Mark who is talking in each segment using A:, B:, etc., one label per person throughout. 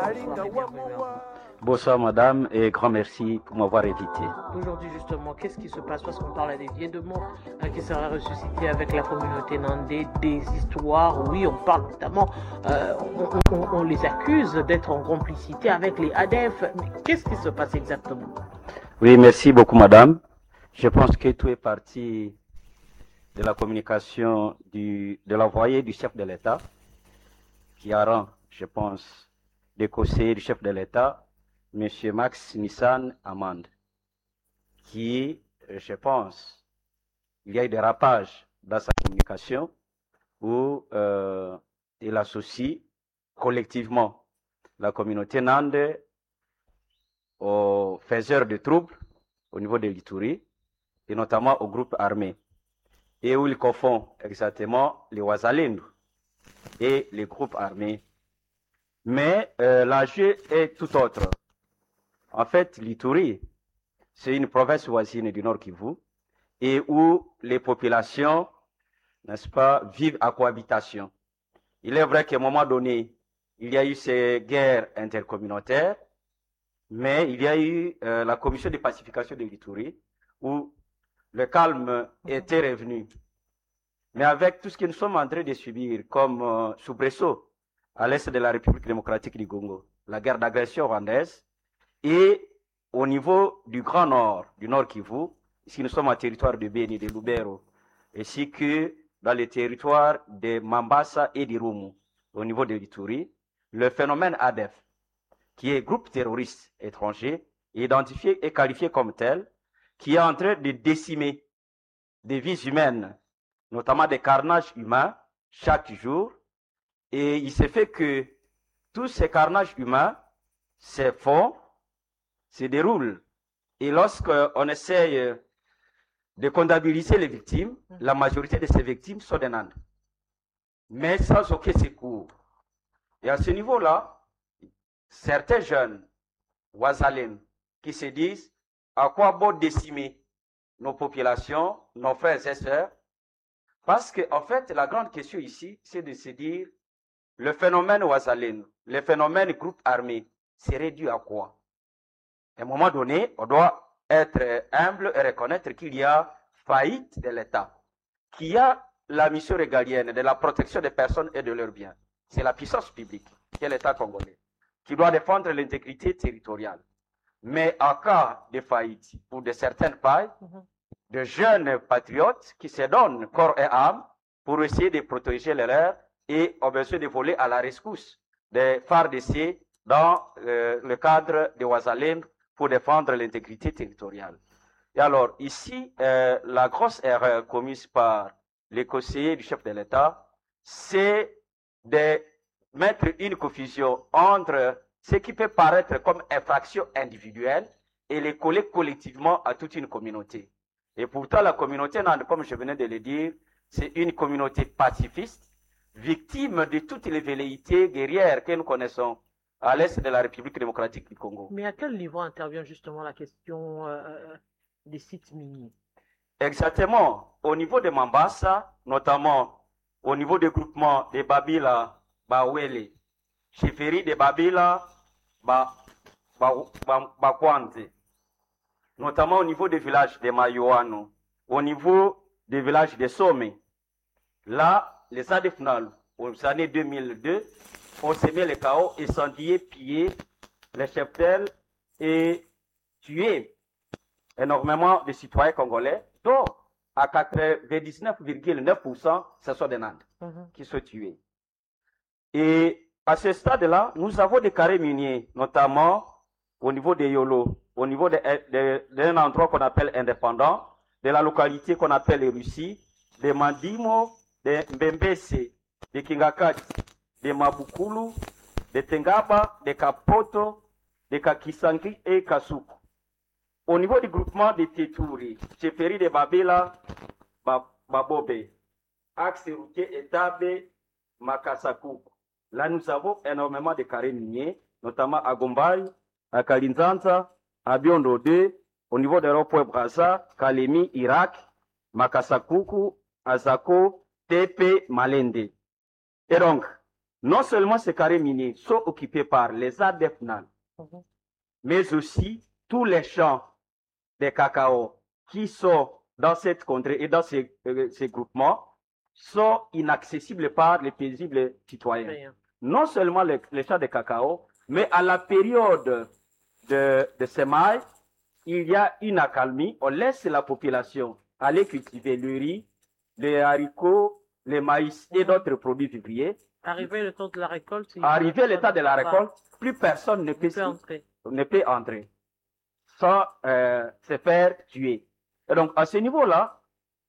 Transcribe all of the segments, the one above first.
A: bonsoir et bienvenue à vous.
B: Bonsoir madame et grand merci pour m'avoir invité.
A: Aujourd'hui justement, qu'est-ce qui se passe? Parce qu'on parle à des vieux de mots qui sera ressuscité avec la communauté nandé, des histoires, oui, on parle notamment, on les accuse d'être en complicité avec les ADF. Mais qu'est-ce qui se passe exactement?
B: Oui, merci beaucoup madame. Je pense que tout est parti de la communication de l'envoyé du chef de l'État qui a rang, je pense, des conseillers du chef de l'État, M. Max Nissan Amand, qui, je pense, il y a eu des rapages dans sa communication où il associe collectivement la communauté nande aux faiseurs de troubles au niveau de l'Ituri et notamment aux groupes armés, et où il confond exactement les Ouazalindou et les groupes armés. Mais l'enjeu est tout autre. En fait, l'Ituri, c'est une province voisine du Nord Kivu et où les populations, n'est-ce pas, vivent à cohabitation. Il est vrai qu'à un moment donné, il y a eu ces guerres intercommunautaires, mais il y a eu la commission de pacification de l'Ituri où le calme était revenu. Mais avec tout ce que nous sommes en train de subir comme soubresaut à l'est de la République démocratique du Congo, la guerre d'agression rwandaise, et au niveau du Grand Nord, du Nord Kivu, ici nous sommes en territoire de Beni, de Lubero, ainsi que dans les territoires de Mambasa et d'Irumu, au niveau de l'Ituri, le phénomène ADF, qui est groupe terroriste étranger, identifié et qualifié comme tel, qui est en train de décimer des vies humaines, notamment des carnages humains, chaque jour. Et il s'est fait que tous ces carnages humains se font, se déroulent. Et lorsqu'on essaye de comptabiliser les victimes, la majorité de ces victimes sont des Nandes, mais sans aucun secours. Et à ce niveau-là, certains jeunes Ouazalènes qui se disent à quoi bon décimer nos populations, nos frères et sœurs, parce qu'en fait, la grande question ici, c'est de se dire le phénomène Ouazalène, le phénomène groupe armé, c'est réduit à quoi? À un moment donné, on doit être humble et reconnaître qu'il y a faillite de l'État, qu'il y a la mission régalienne de la protection des personnes et de leurs biens. C'est la puissance publique, qui est l'État congolais, qui doit défendre l'intégrité territoriale. Mais en cas de faillite, pour de certaines pailles, de jeunes patriotes qui se donnent corps et âme pour essayer de protéger les leurs et ont besoin de voler à la rescousse des FARDC dans le cadre de Ouazalène pour défendre l'intégrité territoriale. Et alors, ici, la grosse erreur commise par les conseillers du chef de l'État, c'est de mettre une confusion entre ce qui peut paraître comme infraction individuelle et les coller collectivement à toute une communauté. Et pourtant, la communauté, comme je venais de le dire, c'est une communauté pacifiste, victime de toutes les velléités guerrières que nous connaissons à l'est de la République démocratique du Congo.
A: Mais à quel niveau intervient justement la question des sites miniers?
B: Exactement. Au niveau de Mambasa, notamment au niveau des groupements de Babila, Bawele, Cheferi de Babila, Bakwanze, notamment au niveau des villages de Mayoano, au niveau des villages de Somé. Là, les ADFNAL, aux années 2002, ont semé le chaos, incendié, pillé les cheptels et tué énormément de citoyens congolais, dont à 99,9%, ce sont des Nandes qui sont tués. Et à ce stade-là, nous avons des carrés miniers, notamment au niveau de Yolo, au niveau d'un endroit qu'on appelle indépendant, de la localité qu'on appelle les Russie, de Mandimo, de Mbembese, de Kingakati, de Mabukulu, de Tengaba, de Kapoto, de Kakisangi et Kasuku. Au niveau du groupement de Tétouri, Cheferi de Babela, Babobe, Axe routier Etabe, Makasaku. Là, nous avons énormément de carrés miniers, notamment à Gombaï, à Kalinzanza, à Biondo 2, au niveau de Ropoe Brasa, Kalemi, Irak, Makasakuku, Azako, Tepe, Malende. Et donc, Non seulement ces carrés miniers sont occupés par les ADF NAN, mais aussi tous les champs de cacao qui sont dans cette contrée et dans ces groupements sont inaccessibles par les paisibles citoyens.
A: Bien.
B: Non seulement les champs de cacao, mais à la période de semailles, il y a une accalmie. On laisse la population aller cultiver le riz, les haricots, les maïs et d'autres produits vivriers.
A: Arrivé le temps de la récolte.
B: Arrivé le temps de la récolte, plus personne ne peut entrer sans se faire tuer. Et donc, à ce niveau-là,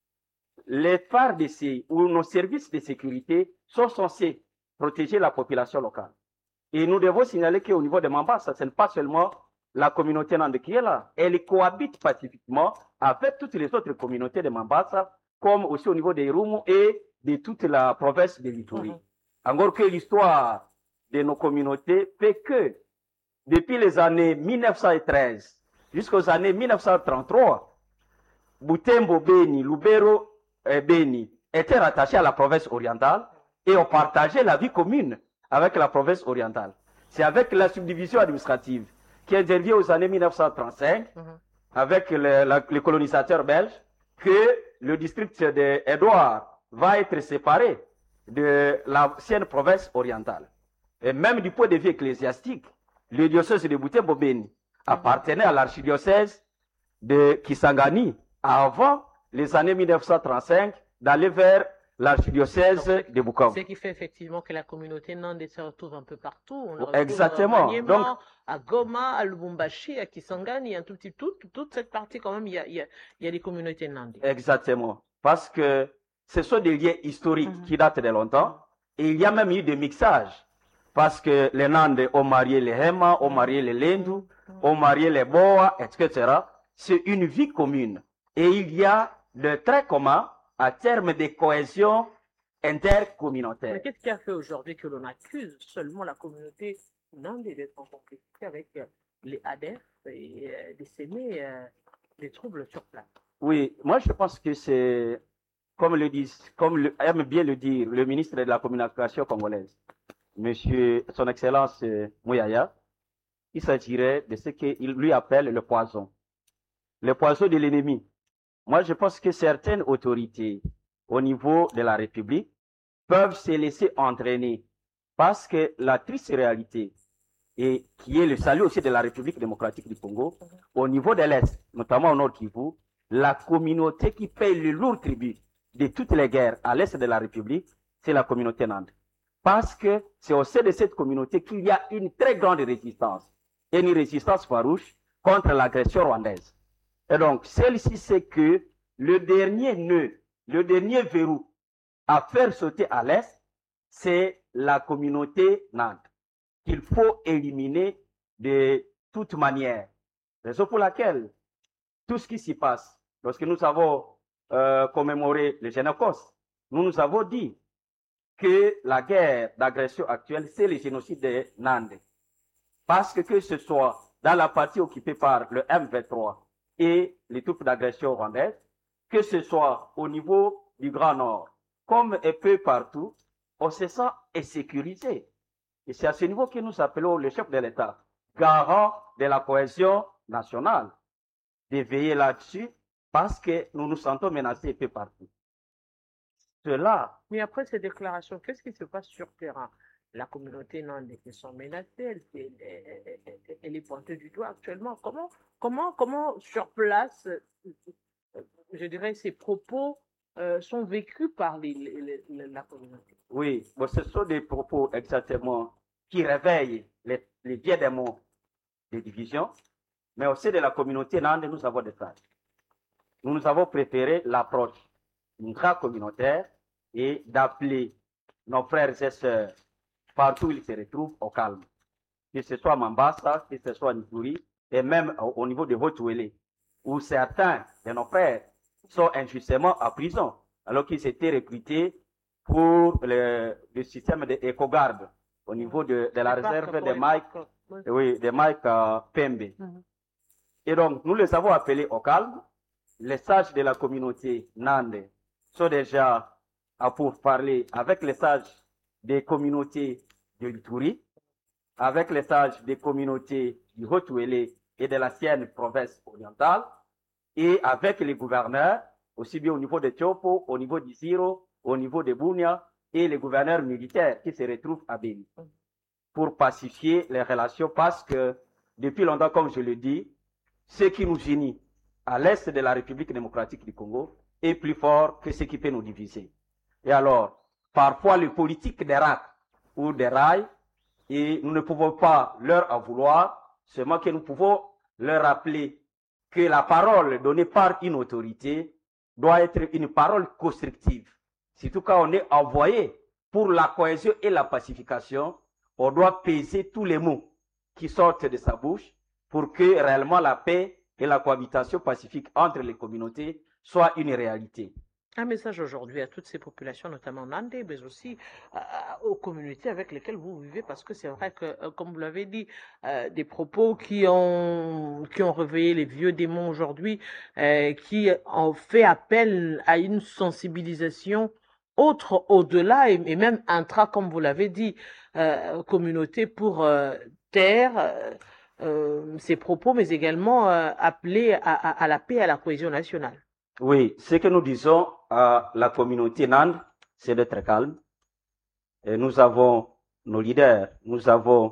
B: les FARDC ou nos services de sécurité sont censés protéger la population locale. Et nous devons signaler qu'au niveau de Mambasa, ce n'est pas seulement la communauté Nande qui est là. Elle cohabite pacifiquement avec toutes les autres communautés de Mambasa, comme aussi au niveau des Rumu et de toute la province de l'Ituri. Encore que l'histoire de nos communautés fait que depuis les années 1913 jusqu'aux années 1933, Butembo, Beni, Lubero et Beni étaient rattachés à la province orientale et ont partagé la vie commune avec la province orientale. C'est avec la subdivision administrative qui intervient aux années 1935 avec les colonisateurs belges que le district d'Édouard va être séparé de l'ancienne province orientale. Et même du point de vue ecclésiastique, le diocèse de Butembo-Beni appartenait à l'archidiocèse de Kisangani avant les années 1935 d'aller vers l'archidiocèse de Bukavu.
A: Ce qui fait effectivement que la communauté Nande se retrouve un peu partout. On le
B: Exactement.
A: À Maniema, donc, à Goma, à Lubumbashi, à Kisangani, un tout petit toute cette partie quand même, il y a des communautés Nande.
B: Exactement. Parce que ce sont des liens historiques qui datent de longtemps. Et il y a même eu des mixages. Parce que les Nande ont marié les Hema, ont marié les Lendu, ont marié les Boa, etc. C'est une vie commune. Et il y a de traits communs à terme de cohésion intercommunautaire.
A: Mais qu'est-ce qui a fait aujourd'hui que l'on accuse seulement la communauté Nande d'être en complicité avec les ADF et de s'aimer des troubles sur place?
B: Oui, moi je pense que c'est, comme aime bien le dire le ministre de la communication congolaise, Monsieur, Son Excellence Mouyaya, il s'agirait de ce qu'il lui appelle le poison de l'ennemi. Moi, je pense que certaines autorités au niveau de la République peuvent se laisser entraîner parce que la triste réalité, et qui est le salut aussi de la République démocratique du Congo, au niveau de l'Est, notamment au Nord Kivu, la communauté qui paye le lourd tribut de toutes les guerres à l'Est de la République, c'est la communauté Nande. Parce que c'est au sein de cette communauté qu'il y a une très grande résistance, et une résistance farouche contre l'agression rwandaise. Et donc, celle-ci, c'est que le dernier nœud, le dernier verrou à faire sauter à l'Est, c'est la communauté Nande, qu'il faut éliminer de toute manière. Raison pour laquelle tout ce qui s'y passe, lorsque nous avons commémoré le Génocide, nous avons dit que la guerre d'agression actuelle, c'est le génocide des Nande. Parce que ce soit dans la partie occupée par le M23 et les troupes d'agression rwandaises, que ce soit au niveau du Grand Nord, comme un peu partout, on se sent insécurisé. Et c'est à ce niveau que nous appelons le chef de l'État, garant de la cohésion nationale, de veiller là-dessus parce que nous nous sentons menacés un peu partout. Cela.
A: Mais après ces déclarations, qu'est-ce qui se passe sur terrain? La communauté Nande qui sont menacées, elle est pointée du doigt actuellement. Comment sur place, je dirais, ces propos sont vécus par la communauté?
B: Oui, bon, ce sont des propos exactement qui réveillent les vieux démons des divisions, mais aussi de la communauté Nande, nous avons des sages. Nous avons préféré l'approche intra-communautaire et d'appeler nos frères et sœurs partout où ils se retrouvent au calme. Que ce soit Mambasa, que ce soit Nituri, et même au niveau de Haute-Ouélé, où certains de nos frères sont injustement en prison, alors qu'ils étaient recrutés pour le système d'éco-garde au niveau de la réserve de Mike Pembe. Et donc, nous les avons appelés au calme. Les sages de la communauté Nande sont déjà à pour parler avec les sages des communautés de l'Ituri, avec les sages des communautés du Haut-Ouélé et de la Sienne province orientale, et avec les gouverneurs, aussi bien au niveau de Tiopo, au niveau d'Isiro, au niveau de Bunia, et les gouverneurs militaires qui se retrouvent à Béni, pour pacifier les relations, parce que depuis longtemps, comme je le dis, ce qui nous unit à l'est de la République démocratique du Congo est plus fort que ce qui peut nous diviser. Et alors, parfois, les politiques des rats ou des rails, et nous ne pouvons pas leur en vouloir, seulement que nous pouvons leur rappeler que la parole donnée par une autorité doit être une parole constructive. Surtout quand on est envoyé pour la cohésion et la pacification, on doit peser tous les mots qui sortent de sa bouche pour que réellement la paix et la cohabitation pacifique entre les communautés soient une réalité.
A: Un message aujourd'hui à toutes ces populations, notamment Nandé, mais aussi aux communautés avec lesquelles vous vivez, parce que c'est vrai que, comme vous l'avez dit, des propos qui ont réveillé les vieux démons aujourd'hui, qui ont fait appel à une sensibilisation autre, au-delà, et même intra, comme vous l'avez dit, communauté pour taire ces propos, mais également appeler à la paix et à la cohésion nationale.
B: Oui, ce que nous disons à la communauté Nand, c'est d'être calme. Et nous avons nos leaders, nous avons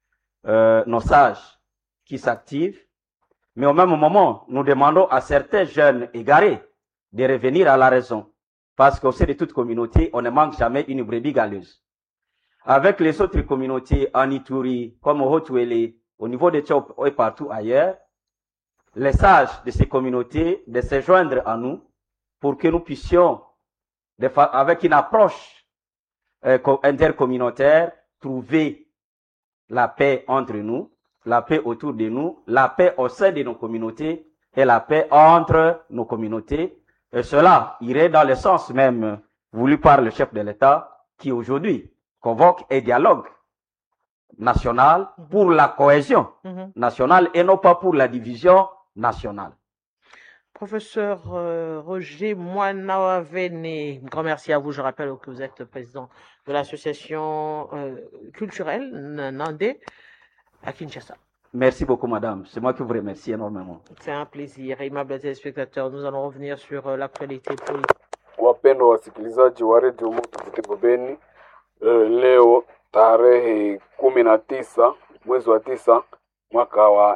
B: nos sages qui s'activent, mais au même moment, nous demandons à certains jeunes égarés de revenir à la raison. Parce qu'au sein de toute communauté, on ne manque jamais une brebis galeuse. Avec les autres communautés en Ituri, comme au Haut-Ouélé, au niveau de Tchop et partout ailleurs, les sages de ces communautés de se joindre à nous pour que nous puissions, avec une approche intercommunautaire, trouver la paix entre nous, la paix autour de nous, la paix au sein de nos communautés et la paix entre nos communautés. Et cela irait dans le sens même voulu par le chef de l'État qui aujourd'hui convoque un dialogue national pour la cohésion nationale et non pas pour la division nationale.
A: Professeur Roger Moinawavene, grand merci à vous. Je rappelle que vous êtes président de l'association culturelle Nandé à Kinshasa.
B: Merci beaucoup, madame. C'est moi qui vous remercie énormément.
A: C'est un plaisir. Aimables téléspectateurs, nous allons revenir sur l'actualité politique.
C: Wapendwa wasikilizaji wa redio Moto Butembo Beni, leo tarehe 19 mwezi wa 9 mwaka wa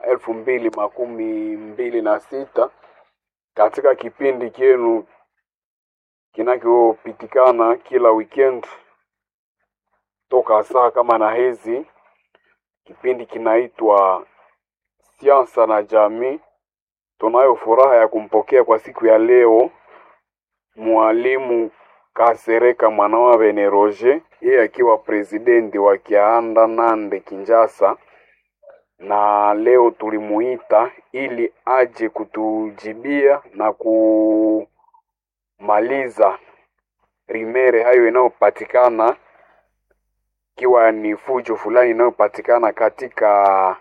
C: 2026, katika kipindi kienu kinachopitikana kila weekend toka saa kama na hizi, kipindi kinaitwa Siasa na Jamii. Tunayo furaha ya kumpokea kwa siku ya leo Mwalimu Kasereka Mwanawavene Roger, yeye akiwa presidenti wa Kianda Nande Kinshasa, na leo tulimuita ili aje kutujibia na kumaliza rimere hayo inayopatikana, kiwa ni fujo fulani inayopatikana katika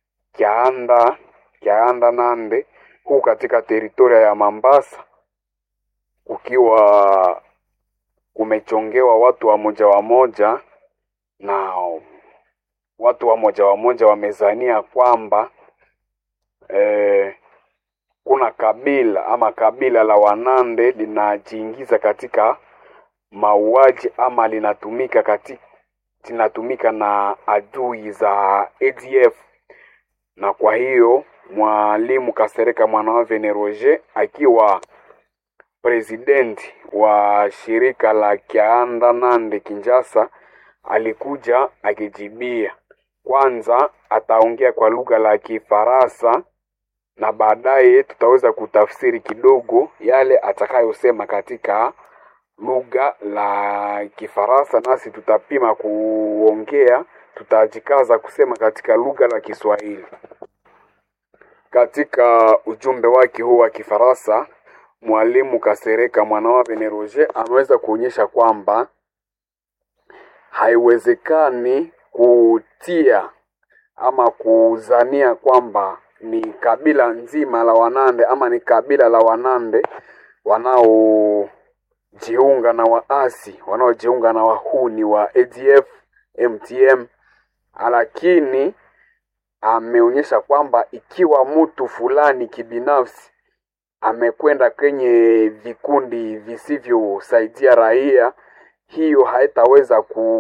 C: Kianda Nande huku katika teritoria ya Mambasa, ukiwa kumechongewa watu wa moja na watu wa moja wamezania kwamba kuna kabila la Wanande linajiingiza katika mauaji ama linatumika na adui za ADF. Na kwa hiyo Mwalimu Kasereka Mwanawavene Roger akiwa presidenti wa shirika la Kianda Nande Kinshasa alikuja akijibia. Kwanza ataongea kwa lugha la Kifaransa na baadaye tutaweza kutafsiri kidogo yale atakayosema katika lugha la Kifaransa, nasi tutapima kuongea, tutajikaza kusema katika lugha la Kiswahili. Katika ujumbe wake huu wa Kifaransa, Mwalimu Kasereka Mwanawavene Roger ameweza kuonyesha kwamba haiwezekani kutia ama kuzania kwamba ni kabila nzima la Wanande ama ni kabila la Wanande wanaojiunga na waasi, wanaojiunga na wahuni wa ADF, MTM, lakini ameonyesha kwamba ikiwa mtu fulani kibinafsi amekwenda kwenye vikundi visivyosaidia raia, hiyo haitaweza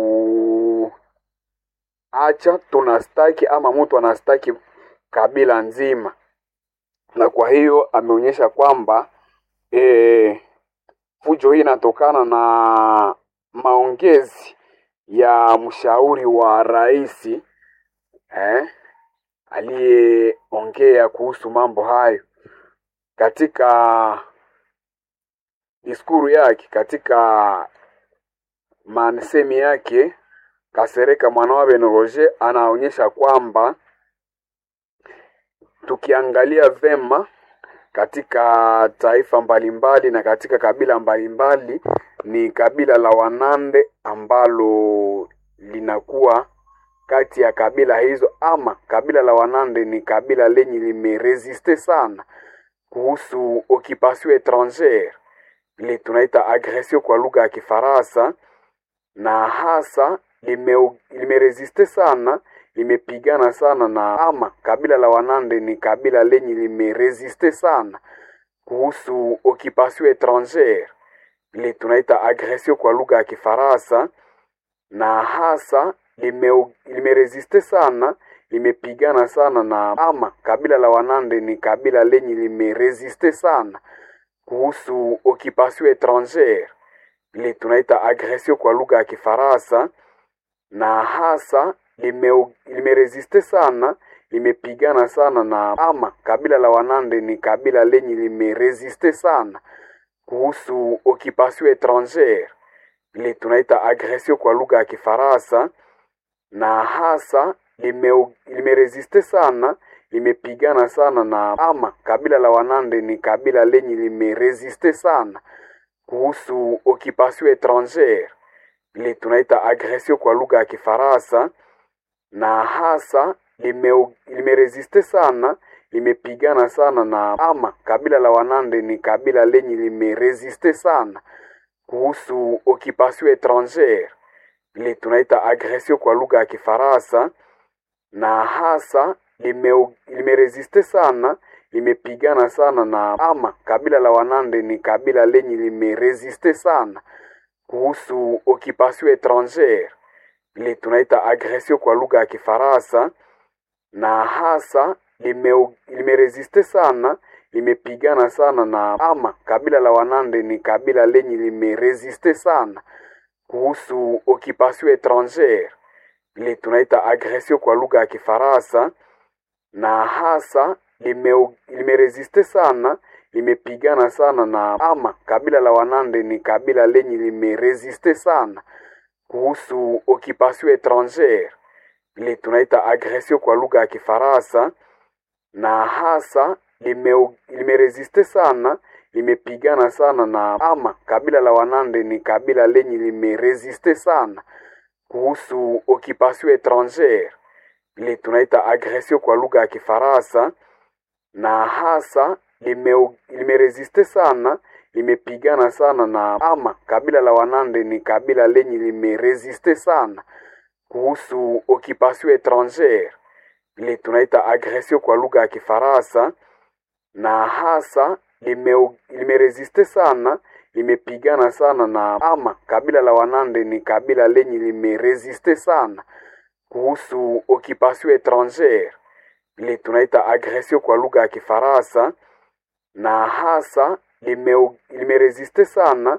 C: kuacha tunastaki ama mtu anastaki kabila nzima. Na kwa hiyo ameonyesha kwamba fujo hii inatokana na maongezi ya mshauri wa rais aliyeongea kuhusu mambo hayo katika diskuru yake, katika mansemi yake. Kasereka Mwanawabe Roger anaonyesha kwamba tukiangalia vema katika taifa mbalimbali na katika kabila mbalimbali, ni kabila la Wanande ambalo linakuwa kati ya kabila hizo, ama kabila la Wanande ni kabila lenye limeresiste sana kuhusu occupation étrangère, ile tunaita agression kwa lugha ya Kifaransa, na hasa limeresiste sana, limepigana sana na, ama kabila la Wanande ni kabila lenye limeresiste sana kuhusu occupation étrangère, ile tunaita agression kwa lugha ya Kifaransa, na hasa limeresiste sana, limepigana sana na, ama kabila la Wanande ni kabila lenye limeresiste sana kuhusu occupation étrangère, ile tunaita agression kwa lugha ya Kifaransa, na hasa limeresiste sana, limepigana sana na, ama kabila la Wanande ni kabila lenye limeresiste sana kuhusu occupation étrangère, ile tunaita agression kwa lugha ya Kifaransa, na hasa limeresiste sana, limepigana sana na, ama kabila la Wanande ni kabila lenye limeresiste sana kuhusu occupation étrangère, ile tunaita agression kwa lugha ya Kifaransa, na hasa limeresiste sana, limepigana sana na, ama kabila la Wanande ni kabila lenye limeresiste sana kuhusu occupation étrangère, ile tunaita agression kwa lugha ya Kifaransa, na hasa limeresiste sana, limepigana sana na, ama kabila la Wanande ni kabila lenye limeresiste sana kuhusu occupation étrangère, ile tunaita agression kwa lugha ya Kifaransa, na hasa limeresiste sana, limepigana sana na, ama kabila la Wanande ni kabila lenye limeresiste sana kuhusu occupation étrangère, ile tunaita agression kwa lugha ya Kifaransa, na hasa limeresiste sana, limepigana sana na, ama kabila la Wanande ni kabila lenye limeresiste sana kuhusu occupation étrangère, ile tunaita agression kwa lugha ya Kifaransa, na hasa limeresiste sana, limepigana sana na, ama kabila la Wanande ni kabila lenye limeresiste sana kuhusu occupation étrangère, ile tunaita agression kwa lugha ya Kifaransa, na hasa limeresiste sana, limepigana sana na, ama kabila la Wanande ni kabila lenye limeresiste sana kuhusu occupation étrangère, ile tunaita agression kwa lugha ya Kifaransa, na hasa limeresiste sana, limepigana sana na, ama kabila la Wanande ni kabila lenye limeresiste sana kuhusu occupation étrangère, ile tunaita agression kwa lugha ya Kifaransa, na hasa limeresiste sana,